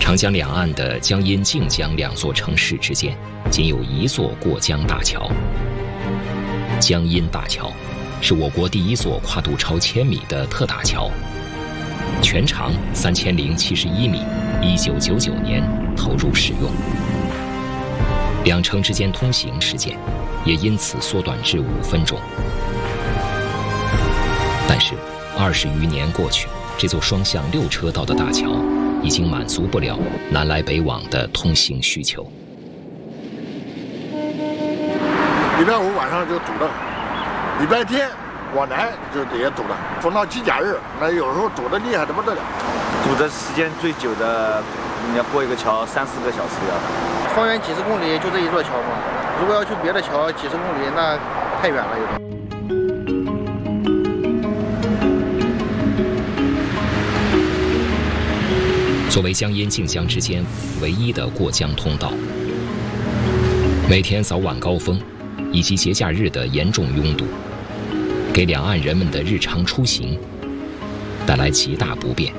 长江两岸的江阴、靖江两座城市之间，仅有一座过江大桥。江阴大桥是我国第一座跨度超1000米的特大桥，全长3071米，1999年投入使用。两城之间通行时间也因此缩短至5分钟。但是20余年过去，这座双向6车道的大桥已经满足不了南来北往的通行需求。 礼拜5晚上就堵了，礼拜天往南就也堵了，逢到节假日，那有时候堵得厉害得不得了。 堵的时间最久的，你要过一个桥3、4个小时要的。 方圆几十公里就这一座桥嘛，如果要去别的桥几十公里，那太远了有点。 作为江阴、靖江之间唯一的过江通道，每天早晚高峰以及节假日的严重拥堵，给两岸人们的日常出行带来极大不便。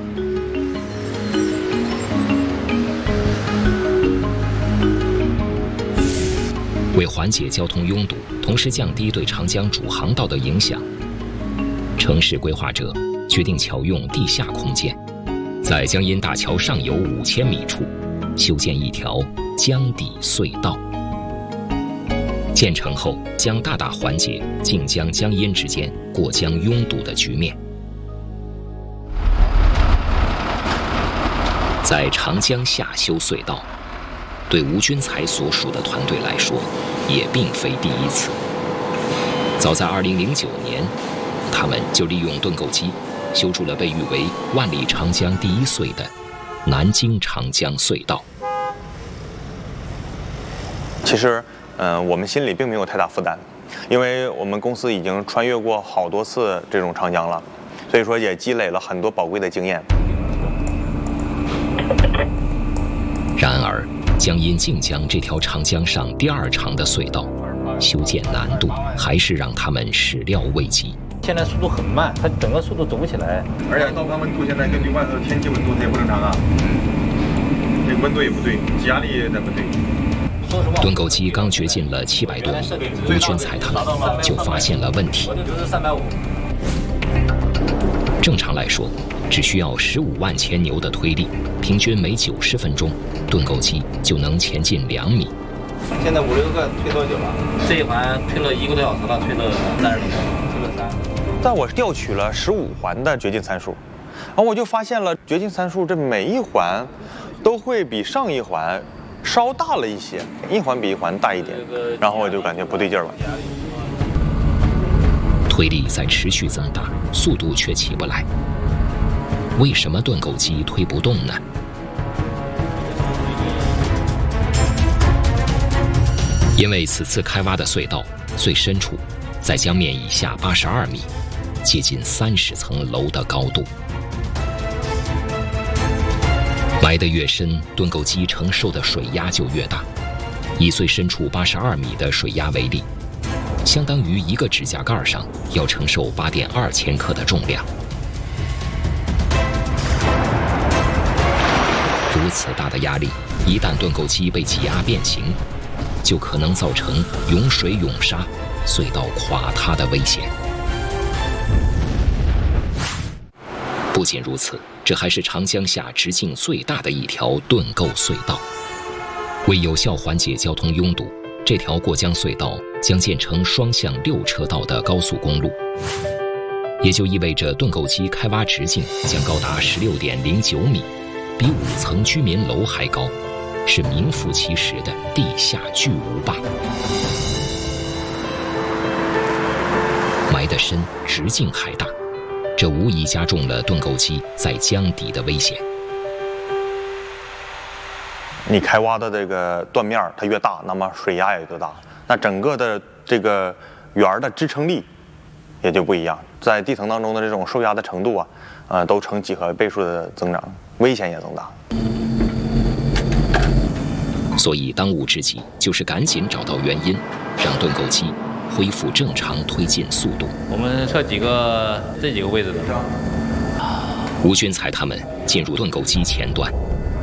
为缓解交通拥堵，同时降低对长江主航道的影响，城市规划者决定巧用地下空间，在江阴大桥上游5000米处修建一条江底隧道。建成后，将大大缓解靖江、江阴之间过江拥堵的局面。在长江下修隧道，对吴军才所属的团队来说，也并非第一次。早在2009年，他们就利用盾构机修筑了被誉为万里长江第一隧的南京长江隧道。 其实，我们心里并没有太大负担，因为我们公司已经穿越过好多次这种长江了，所以说也积累了很多宝贵的经验。 然而，江阴、靖江这条长江上第2长的隧道，修建难度还是让他们始料未及。 现在速度很慢，它整个速度走不起来。 而且道康温度现在根据外头天气温度它也不正常啊，这个温度也不对，气压力也不对。 盾构机刚掘进了700多米，吴军才他们就发现了问题。正常来说，只需要15万千牛的推力，平均每90分钟，盾构机就能前进2米。 现在5、6个推多久了？这一环推了1个多小时了，推了30多分钟，推了3。 但我调取了15环的掘进参数，然后我就发现了掘进参数这每一环都会比上一环稍大了一些，一环比一环大一点，然后我就感觉不对劲了。 推力在持续增大，速度却起不来。为什么盾构机推不动呢？因为此次开挖的隧道最深处在江面以下82米，接近30层楼的高度。埋得越深，盾构机承受的水压就越大。以最深处82米的水压为例，相当于一个指甲盖上要承受8.2千克的重量。如此大的压力，一旦盾构机被挤压变形，就可能造成涌水涌沙、隧道垮塌的危险。不仅如此，这还是长江下直径最大的一条盾构隧道。为有效缓解交通拥堵，这条过江隧道将建成双向6车道的高速公路，也就意味着盾构机开挖直径将高达16.09米，比5层居民楼还高，是名副其实的地下巨无霸。埋得深，直径还大，这无疑加重了盾构机在江底的危险。 你开挖的这个断面它越大，那么水压也越大，那整个的这个圆的支撑力也就不一样，在地层当中的这种受压的程度啊，都呈几何倍数的增长，危险也增大。 所以当务之急就是赶紧找到原因，让盾构机恢复正常推进速度。 我们测这几个位置的。 吴军才他们进入盾构机前端，